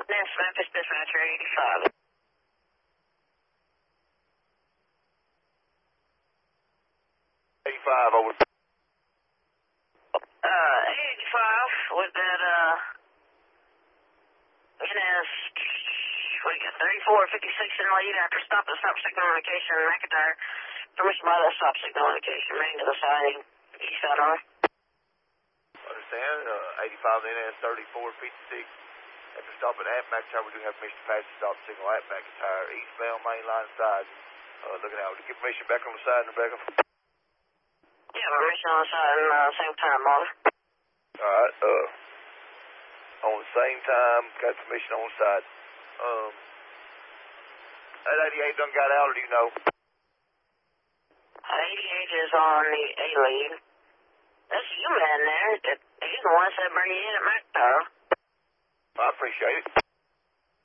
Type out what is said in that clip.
Yes, Memphis Dispatcher 85. 85, over. 85 with that, NS, what do you got, 3456 in lead after stop signal indication in McIntyre. Permission by that stop signal indication, reading to the siding, east side on. Understand, 85 NS 3456. After stopping at McIntyre, we do have permission to pass the stop signal at McIntyre, eastbound main line side. Looking out, to get permission back on the side, Rebecca. Yeah, permission on the side and same time, Mother. Alright, on the same time, got permission on the side. That 88 done got out, or do you know? 88 is on the A lead. That's you man there. He's the one that said bring you in at McIntyre. I appreciate it.